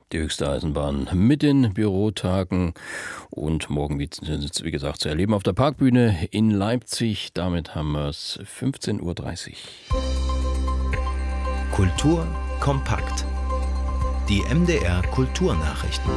Die höchste Eisenbahn mit den Bürotagen und morgen, wie gesagt, zu erleben auf der Parkbühne in Leipzig. Damit haben wir es 15.30 Uhr. Kultur kompakt. Die MDR Kulturnachrichten.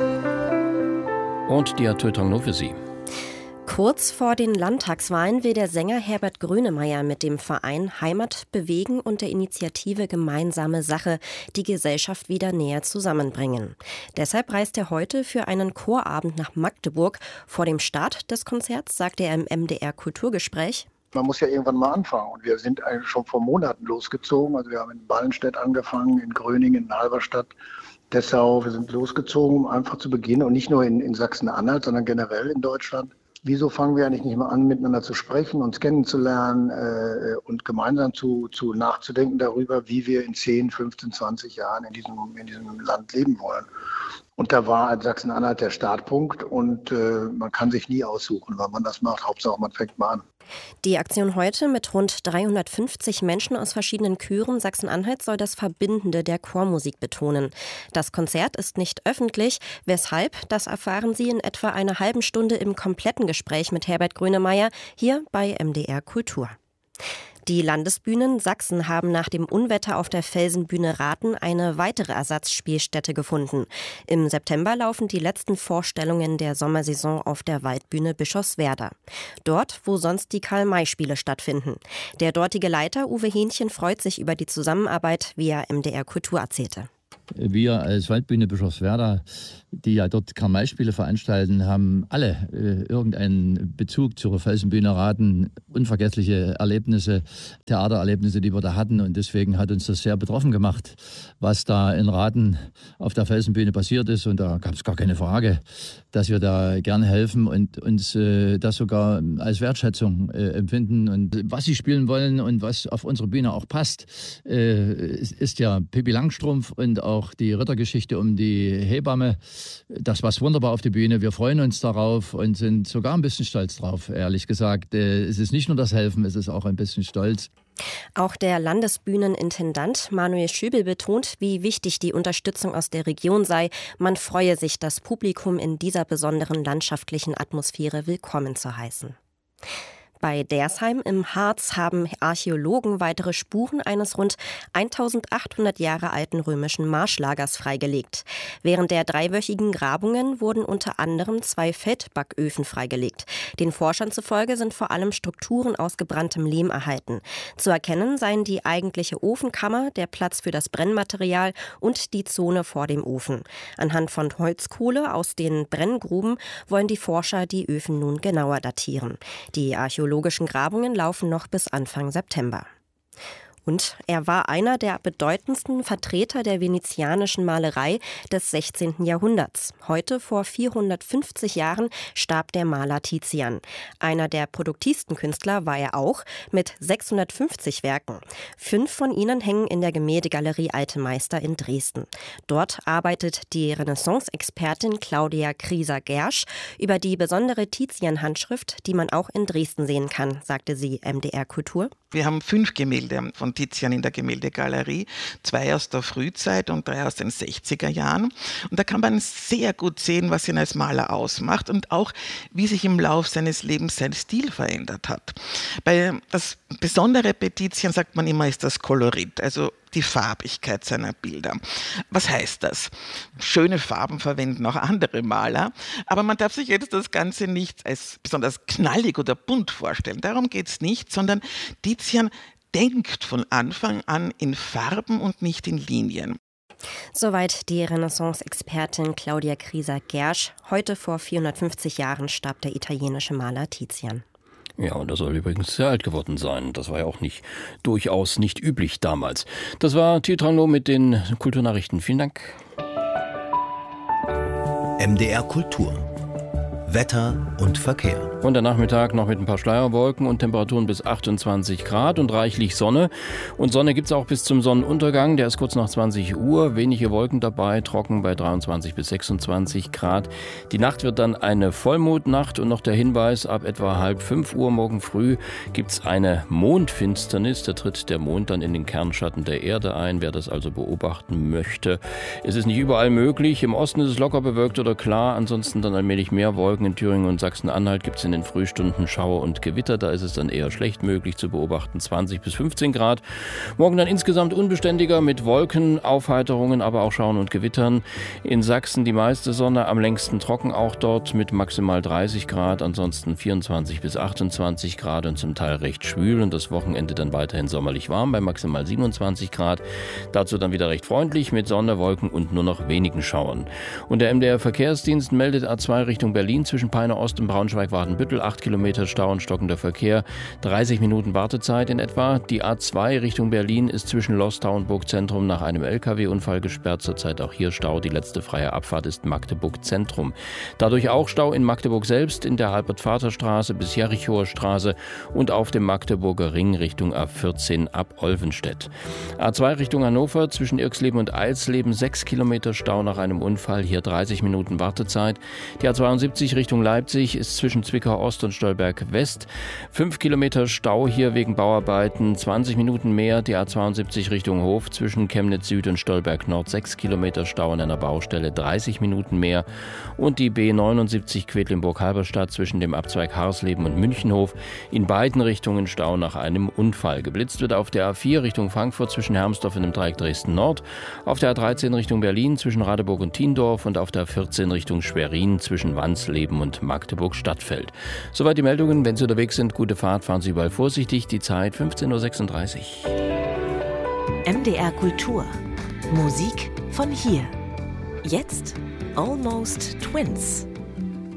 Und die hat Tötung nur für Sie. Kurz vor den Landtagswahlen will der Sänger Herbert Grönemeyer mit dem Verein Heimat bewegen und der Initiative Gemeinsame Sache die Gesellschaft wieder näher zusammenbringen. Deshalb reist er heute für einen Chorabend nach Magdeburg. Vor dem Start des Konzerts sagte er im MDR Kulturgespräch: Man muss ja irgendwann mal anfangen. Und wir sind eigentlich schon vor Monaten losgezogen. Also wir haben in Ballenstedt angefangen, in Gröningen, in Halberstadt, Dessau. Wir sind losgezogen, um einfach zu beginnen. Und nicht nur in Sachsen-Anhalt, sondern generell in Deutschland. Wieso fangen wir eigentlich nicht mal an, miteinander zu sprechen, uns kennenzulernen und gemeinsam nachzudenken darüber, wie wir in 10, 15, 20 Jahren in diesem Land leben wollen. Und da war Sachsen-Anhalt der Startpunkt und man kann sich nie aussuchen, wann man das macht. Hauptsache, man fängt mal an. Die Aktion heute mit rund 350 Menschen aus verschiedenen Chören Sachsen-Anhalts soll das Verbindende der Chormusik betonen. Das Konzert ist nicht öffentlich. Weshalb, das erfahren Sie in etwa einer halben Stunde im kompletten Gespräch mit Herbert Grönemeyer hier bei MDR Kultur. Die Landesbühnen Sachsen haben nach dem Unwetter auf der Felsenbühne Rathen eine weitere Ersatzspielstätte gefunden. Im September laufen die letzten Vorstellungen der Sommersaison auf der Waldbühne Bischofswerda. Dort, wo sonst die Karl-May-Spiele stattfinden. Der dortige Leiter Uwe Hähnchen freut sich über die Zusammenarbeit, wie er MDR Kultur erzählte. Wir als Waldbühne Bischofswerda, die ja dort Karl-May-Spiele veranstalten, haben alle irgendeinen Bezug zur Felsenbühne Rathen. Unvergessliche Erlebnisse, Theatererlebnisse, die wir da hatten. Und deswegen hat uns das sehr betroffen gemacht, was da in Rathen auf der Felsenbühne passiert ist. Und da gab es gar keine Frage, dass wir da gerne helfen und uns das sogar als Wertschätzung empfinden. Und was sie spielen wollen und was auf unsere Bühne auch passt, ist ja Pippi Langstrumpf und auch die Rittergeschichte um die Hebamme. Das passt wunderbar auf die Bühne. Wir freuen uns darauf und sind sogar ein bisschen stolz drauf, ehrlich gesagt. Es ist nicht nur das Helfen, es ist auch ein bisschen Stolz. Auch der Landesbühnenintendant Manuel Schübel betont, wie wichtig die Unterstützung aus der Region sei. Man freue sich, das Publikum in dieser besonderen landschaftlichen Atmosphäre willkommen zu heißen. Bei Dersheim im Harz haben Archäologen weitere Spuren eines rund 1800 Jahre alten römischen Marschlagers freigelegt. Während der 3-wöchigen Grabungen wurden unter anderem 2 Feldbacköfen freigelegt. Den Forschern zufolge sind vor allem Strukturen aus gebranntem Lehm erhalten. Zu erkennen seien die eigentliche Ofenkammer, der Platz für das Brennmaterial und die Zone vor dem Ofen. Anhand von Holzkohle aus den Brenngruben wollen die Forscher die Öfen nun genauer datieren. Die archäologischen Grabungen laufen noch bis Anfang September. Und er war einer der bedeutendsten Vertreter der venezianischen Malerei des 16. Jahrhunderts. Heute, vor 450 Jahren, starb der Maler Tizian. Einer der produktivsten Künstler war er auch, mit 650 Werken. 5 von ihnen hängen in der Gemäldegalerie Alte Meister in Dresden. Dort arbeitet die Renaissance-Expertin Claudia Krieser-Gersch über die besondere Tizian-Handschrift, die man auch in Dresden sehen kann, sagte sie MDR Kultur. Wir haben 5 Gemälde von Tizian in der Gemäldegalerie, 2 aus der Frühzeit und 3 aus den 60er Jahren. Und da kann man sehr gut sehen, was ihn als Maler ausmacht und auch, wie sich im Lauf seines Lebens sein Stil verändert hat. Das Besondere bei Tizian, sagt man immer, ist das Kolorit, also die Farbigkeit seiner Bilder. Was heißt das? Schöne Farben verwenden auch andere Maler, aber man darf sich jetzt das Ganze nicht als besonders knallig oder bunt vorstellen. Darum geht es nicht, sondern Tizian denkt von Anfang an in Farben und nicht in Linien. Soweit die Renaissance-Expertin Claudia Krieser-Gersch. Heute vor 450 Jahren starb der italienische Maler Tizian. Ja, und er soll übrigens sehr alt geworden sein. Das war ja auch durchaus nicht üblich damals. Das war Tietranglo mit den Kulturnachrichten. Vielen Dank. MDR Kultur. Wetter und Verkehr. Und der Nachmittag noch mit ein paar Schleierwolken und Temperaturen bis 28 Grad und reichlich Sonne. Und Sonne gibt es auch bis zum Sonnenuntergang. Der ist kurz nach 20 Uhr. Wenige Wolken dabei, trocken bei 23 bis 26 Grad. Die Nacht wird dann eine Vollmondnacht. Und noch der Hinweis, ab etwa 4:30 Uhr morgen früh gibt es eine Mondfinsternis. Da tritt der Mond dann in den Kernschatten der Erde ein. Wer das also beobachten möchte. Es ist nicht überall möglich. Im Osten ist es locker bewölkt oder klar. Ansonsten dann allmählich mehr Wolken. In Thüringen und Sachsen-Anhalt gibt es in den Frühstunden Schauer und Gewitter. Da ist es dann eher schlecht möglich zu beobachten. 20 bis 15 Grad. Morgen dann insgesamt unbeständiger mit Wolken, Aufheiterungen, aber auch Schauern und Gewittern. In Sachsen die meiste Sonne, am längsten trocken auch dort mit maximal 30 Grad. Ansonsten 24 bis 28 Grad und zum Teil recht schwül. Und das Wochenende dann weiterhin sommerlich warm bei maximal 27 Grad. Dazu dann wieder recht freundlich mit Sonne, Wolken und nur noch wenigen Schauern. Und der MDR-Verkehrsdienst meldet A2 Richtung Berlin zwischen Peine Ost und Braunschweig-Wadenbüttel 8 Kilometer Stau und stockender Verkehr, 30 Minuten Wartezeit in etwa. Die A2 Richtung Berlin ist zwischen Lostau und Burgzentrum nach einem LKW-Unfall gesperrt. Zurzeit auch hier Stau. Die letzte freie Abfahrt ist Magdeburg Zentrum. Dadurch auch Stau in Magdeburg selbst, in der Albert-Vater-Straße bis Jerichower Straße und auf dem Magdeburger Ring Richtung A14 ab Olvenstedt. A2 Richtung Hannover zwischen Irxleben und Eilsleben 6 Kilometer Stau nach einem Unfall, hier 30 Minuten Wartezeit. Die A72 Richtung Leipzig ist zwischen Zwickau Ost und Stolberg West. 5 Kilometer Stau hier wegen Bauarbeiten, 20 Minuten mehr. Die A72 Richtung Hof zwischen Chemnitz Süd und Stolberg Nord 6 Kilometer Stau an einer Baustelle, 30 Minuten mehr. Und die B79 Quedlinburg-Halberstadt zwischen dem Abzweig Harsleben und Münchenhof. In beiden Richtungen Stau nach einem Unfall. Geblitzt wird auf der A4 Richtung Frankfurt zwischen Hermsdorf und dem Dreieck Dresden Nord. Auf der A13 Richtung Berlin zwischen Radeburg und Thiendorf und auf der A14 Richtung Schwerin zwischen Wansleben und Magdeburg-Stadtfeld. Soweit die Meldungen. Wenn Sie unterwegs sind, gute Fahrt, fahren Sie überall vorsichtig. Die Zeit 15:36 Uhr. MDR Kultur. Musik von hier. Jetzt Almost Twins.